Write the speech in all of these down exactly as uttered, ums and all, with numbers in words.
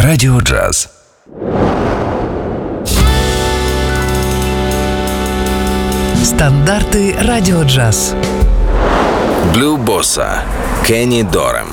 Радіо Джаз. Стандарти Радіо Джаз. Blue Bossa. Кенні Дорем.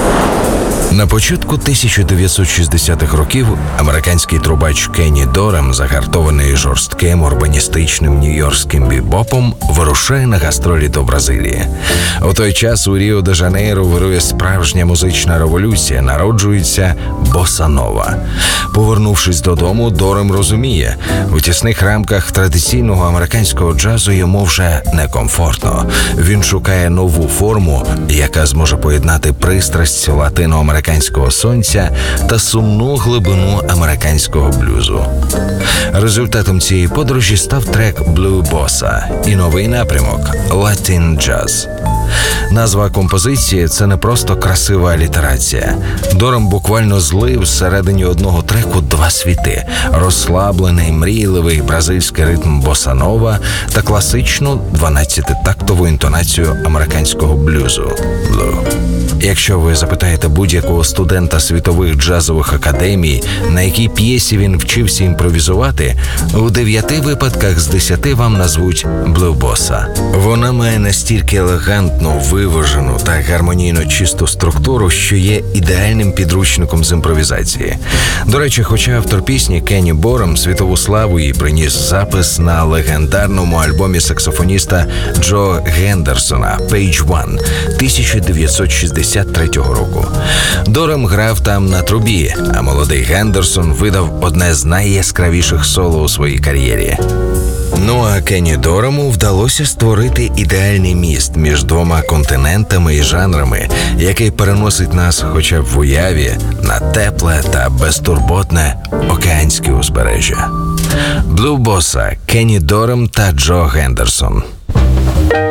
На початку тисяча дев'ятсот шістдесятих років американський трубач Кенні Дорем, загартований жорстким урбаністичним нью-йоркським бібопом, вирушає на гастролі до Бразилії. У той час у Ріо-де-Жанейро вирує справжня музична революція, народжується боса-нова. Повернувшись додому, Дорем розуміє, у тісних рамках традиційного американського джазу йому вже некомфортно. Він шукає нову форму, яка зможе поєднати пристрасть латиноамериканського американського сонця та сумну глибину американського блюзу. Результатом цієї подорожі став трек Blue Bossa і новий напрямок – Latin Jazz. Назва композиції – це не просто красива алітерація. Дорем буквально злив всередині одного треку два світи – розслаблений, мрійливий бразильський ритм боса-нова та класичну дванадцятитактову інтонацію американського блюзу – Blue. Якщо ви запитаєте будь-якого студента світових джазових академій, на якій п'єсі він вчився імпровізувати, у дев'яти випадках з десяти вам назвуть Blue Bossa. Вона має настільки елегантну, виважену та гармонійно чисту структуру, що є ідеальним підручником з імпровізації. До речі, хоча автор пісні Кенні Дорем світову славу їй приніс запис на легендарному альбомі саксофоніста Джо Гендерсона «Page One» тисяча дев'ятсот шістдесят третього року. Дорем грав там на трубі, а молодий Гендерсон видав одне з найяскравіших соло у своїй кар'єрі. Ну а Кенні Дорему вдалося створити ідеальний міст між двома континентами і жанрами, який переносить нас хоча б в уяві на тепле та безтурботне океанське узбережжя. Blue Bossa, Кенні Дорем та Джо Гендерсон.